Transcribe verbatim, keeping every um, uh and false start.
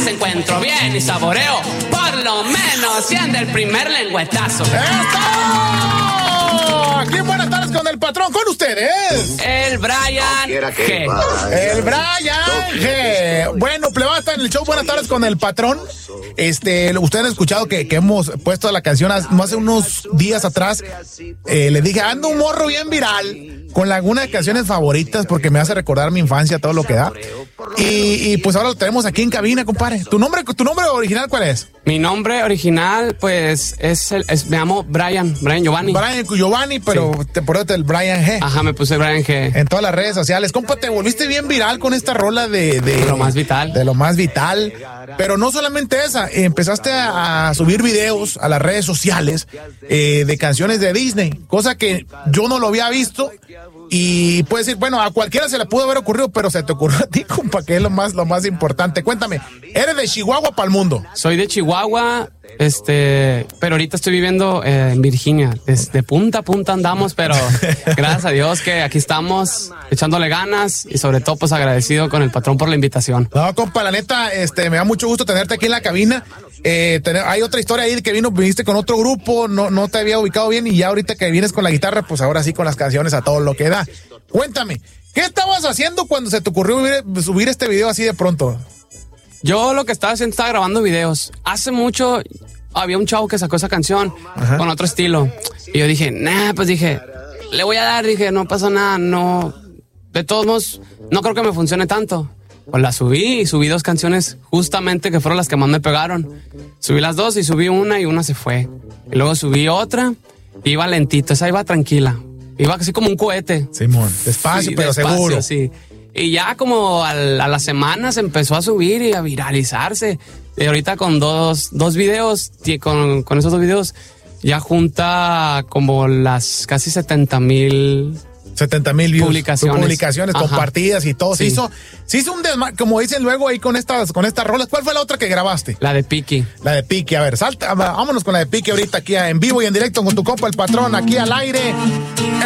encuentro bien y saboreo por lo menos cien del primer lengüetazo. ¡Esto! Aquí buenas tardes con el patrón, con ustedes. El Brian G. El Brian G. Bueno, plebada, está en el show Buenas tardes con el patrón. Este, ustedes han escuchado que, que hemos puesto la canción hace unos días atrás. Eh, le dije, ando un morro bien viral con algunas de canciones favoritas porque me hace recordar mi infancia, todo lo que da. Y, y pues ahora lo tenemos aquí en cabina, compadre. ¿Tu nombre, tu nombre original cuál es? Mi nombre original, pues, es, el, es me llamo Brian, Brian Giovanni. Brian Giovanni, pero sí. Te pones el Brian G. Ajá, me puse Brian G. En todas las redes sociales. Compa, te volviste bien viral con esta rola de... De, de lo más vital. De lo más vital. Pero no solamente esa, empezaste a, a subir videos a las redes sociales eh, de canciones de Disney, cosa que yo no lo había visto. Y puedes decir, bueno, a cualquiera se le pudo haber ocurrido, pero se te ocurrió a ti, compa, que es lo más, lo más importante. Cuéntame, ¿eres de Chihuahua para el mundo? Soy de Chihuahua, este, pero ahorita estoy viviendo eh, en Virginia. Desde punta a punta andamos, pero gracias a Dios que aquí estamos echándole ganas y sobre todo pues agradecido con el patrón por la invitación. No, compa, la neta, este, me da mucho gusto tenerte aquí en la cabina. Eh, tener, hay otra historia ahí que vino, viniste con otro grupo, no, no te había ubicado bien y ya ahorita que vienes con la guitarra, pues ahora sí con las canciones a todo lo que da. Cuéntame, ¿qué estabas haciendo cuando se te ocurrió subir, subir este video así de pronto? Yo lo que estaba haciendo estaba grabando videos. Hace mucho había un chavo que sacó esa canción. Ajá. Con otro estilo. Y yo dije, nah, pues dije, le voy a dar, dije, no pasa nada, no. De todos modos, no creo que me funcione tanto. Pues la subí y subí dos canciones justamente que fueron las que más me pegaron. Subí las dos y subí una y una se fue. Y luego subí otra y iba lentito, esa iba tranquila. Iba así como un cohete. Simón, despacio, sí, pero despacio, seguro. Sí. Y ya como al, a las semanas empezó a subir y a viralizarse. Y ahorita con dos, dos videos, con, con esos dos videos, ya junta como las casi setenta mil... setenta mil views, publicaciones, publicaciones compartidas y todo. Sí. Se hizo, se hizo un desma, como dicen luego ahí con estas, con estas rolas. ¿Cuál fue la otra que grabaste? La de Piki. La de Piki. A ver, salta, vámonos con la de Piki ahorita aquí en vivo y en directo con tu compa el patrón, aquí al aire.